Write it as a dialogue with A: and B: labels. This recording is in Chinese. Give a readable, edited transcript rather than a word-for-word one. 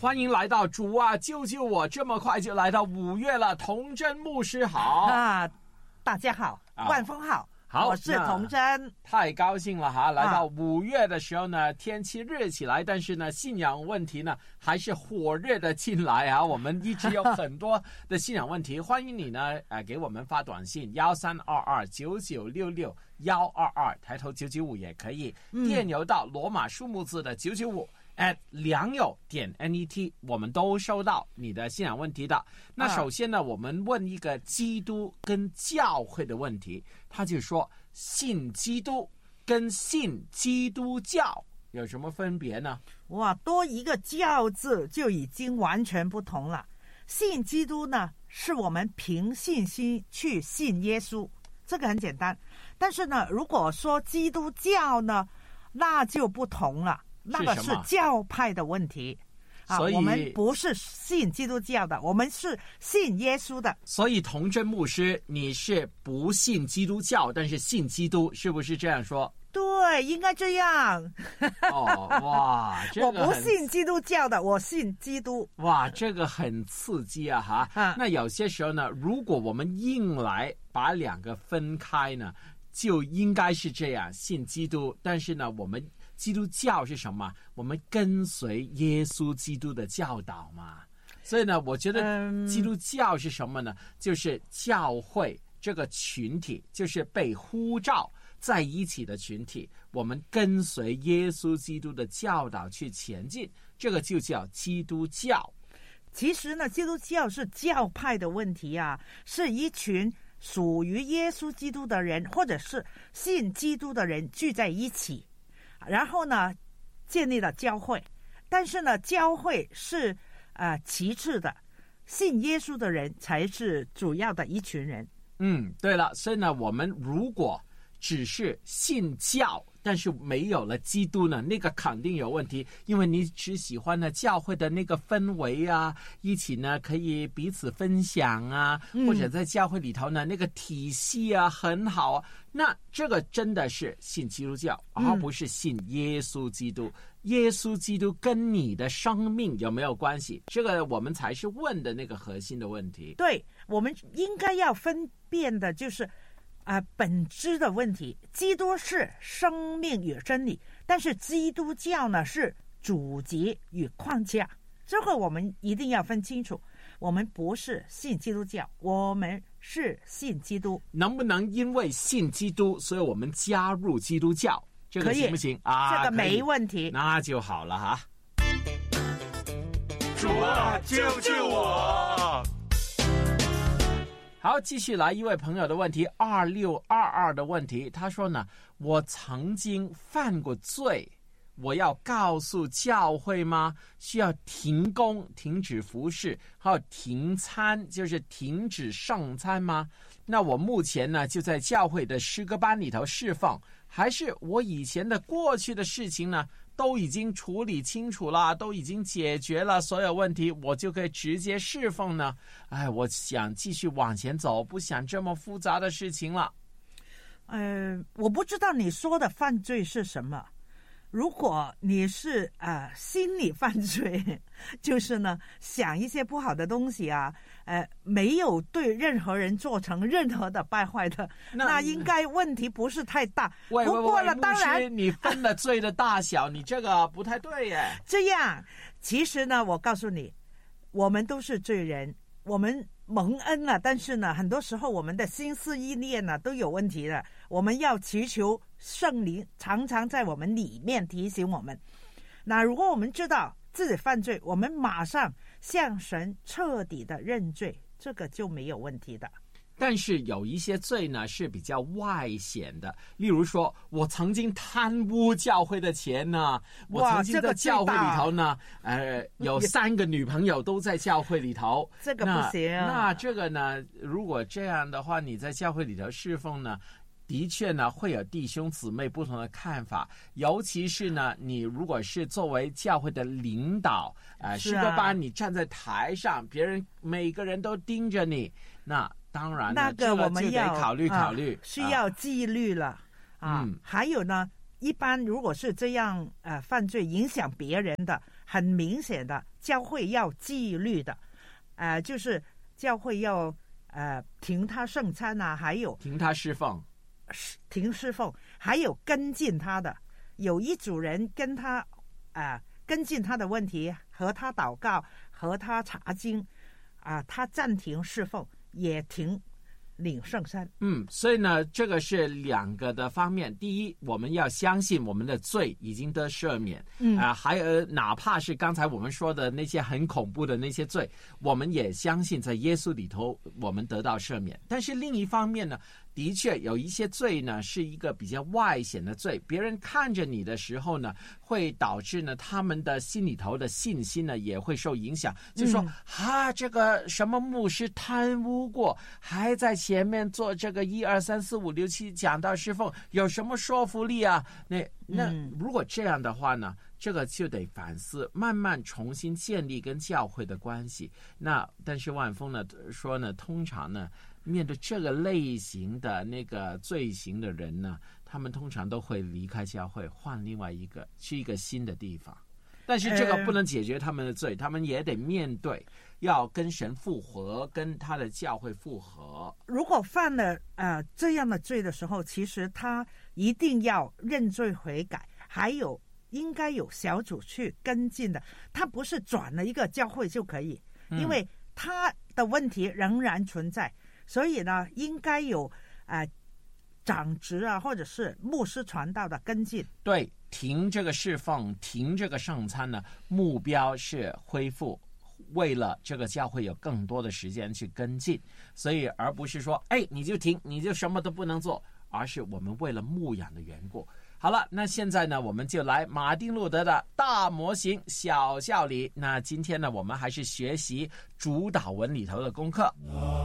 A: 欢迎来到主啊救救我，这么快就来到5月了。童真牧师好
B: 啊，大家好，万峰好。
A: 好，
B: 我是童真，
A: 太高兴了哈！来到5月的时候呢，天气热起来，但是呢，信仰问题呢还是火热的进来啊。我们一直有很多的信仰问题，欢迎你呢，给我们发短信13229966 122，抬头995也可以，电邮到罗马数目字的995。良友.net， 我们都收到你的信仰问题的。那首先呢，我们问一个基督跟教会的问题，他就说信基督跟信基督教有什么分别呢？
B: 哇，多一个教字就已经完全不同了。信基督呢，是我们凭信心去信耶稣，这个很简单。但是呢，如果说基督教呢，那就不同了。那个是教派的问题啊，我们不是信基督教的，我们是信耶稣的。
A: 所以童真牧师，你是不信基督教，但是信基督，是不是这样说？
B: 对，应该这样。
A: 哇，
B: 我不信基督教的，我信基督。
A: 哇，这个很刺激啊哈！那有些时候呢，如果我们硬来把两个分开呢，就应该是这样，信基督，但是呢，我们基督教是什么？我们跟随耶稣基督的教导嘛。所以呢，我觉得基督教是什么呢？就是教会这个群体，就是被呼召在一起的群体，我们跟随耶稣基督的教导去前进，这个就叫基督教。
B: 其实呢，基督教是教派的问题啊，是一群属于耶稣基督的人，或者是信基督的人聚在一起，然后呢建立了教会。但是呢，教会是其次的，信耶稣的人才是主要的一群人。
A: 对了，所以呢，我们如果只是信教，但是没有了基督呢，那个肯定有问题，因为你只喜欢呢教会的那个氛围啊，一起呢可以彼此分享啊，或者在教会里头呢那个体系啊很好啊，那这个真的是信基督教，而不是信耶稣基督。耶稣基督跟你的生命有没有关系？这个我们才是问的那个核心的问题。
B: 对，我们应该要分辨的就是本质的问题。基督是生命与真理，但是基督教呢是主节与框架，这个我们一定要分清楚。我们不是信基督教，我们是信基督。
A: 能不能因为信基督，所以我们加入基督教？这个行不行啊？
B: 这个没问题，
A: 那就好了哈。
C: 主啊，救救我！
A: 好，继续来一位朋友的问题，2622的问题，他说呢，我曾经犯过罪，我要告诉教会吗？需要停工、停止服事，还有停餐，就是停止圣餐吗？那我目前呢就在教会的诗歌班里头侍奉，还是我以前的过去的事情呢都已经处理清楚了，都已经解决了所有问题，我就可以直接侍奉呢？我想继续往前走，不想这么复杂的事情了。
B: 我不知道你说的犯罪是什么。如果你是心理犯罪，就是呢想一些不好的东西啊，没有对任何人做成任何的败坏的，那应该问题不是太大。不过呢，当然
A: 你分了罪的大小，你这个不太对耶。
B: 这样，其实呢，我告诉你，我们都是罪人，我们蒙恩了，但是呢，很多时候我们的心思意念呢都有问题的。我们要祈求圣灵常常在我们里面提醒我们。那如果我们知道自己犯罪，我们马上向神彻底的认罪，这个就没有问题的。
A: 但是有一些罪呢是比较外显的，例如说我曾经贪污教会的钱呢，我曾经在教会里头呢，有3个女朋友都在教会里头，
B: 这个不行啊。
A: 那这个呢，如果这样的话，你在教会里头侍奉呢，的确呢会有弟兄姊妹不同的看法，尤其是呢你如果是作为教会的领导诗歌班，你站在台上，别人每个人都盯着你，那当然
B: 那个我们要
A: 考虑
B: 需要纪律了还有呢， 一般如果是这样犯罪影响别人的，很明显的，教会要纪律的，就是教会要停他圣餐啊，还有
A: 停他侍奉，
B: 还有跟进他的。有一组人跟他跟进他的问题，和他祷告，和他查经他暂停侍奉，也停领圣餐。
A: 所以呢，这个是两个的方面。第一，我们要相信我们的罪已经得赦免，还有哪怕是刚才我们说的那些很恐怖的那些罪，我们也相信在耶稣里头我们得到赦免。但是另一方面呢，的确有一些罪呢是一个比较外显的罪，别人看着你的时候呢，会导致呢他们的心里头的信心呢也会受影响，就说这个什么牧师贪污过，还在前面做这个1、2、3、4、5、6、7讲道侍奉，有什么说服力啊？那如果这样的话呢，这个就得反思，慢慢重新建立跟教会的关系。但是万峰呢说呢，通常呢面对这个类型的那个罪行的人呢，他们通常都会离开教会，换另外去一个新的地方。但是这个不能解决他们的罪，他们也得面对，要跟神复合，跟他的教会复合。
B: 如果犯了这样的罪的时候，其实他一定要认罪悔改，还有应该有小组去跟进的。他不是转了一个教会就可以，因为他的问题仍然存在，所以呢，应该有长职或者是牧师传道的跟进。
A: 对，停这个侍奉，停这个圣餐呢，目标是恢复，为了这个教会有更多的时间去跟进，所以而不是说你就停，你就什么都不能做，而是我们为了牧养的缘故。好了，那现在呢，我们就来马丁路德的大模型小教理。那今天呢，我们还是学习主导文里头的功课。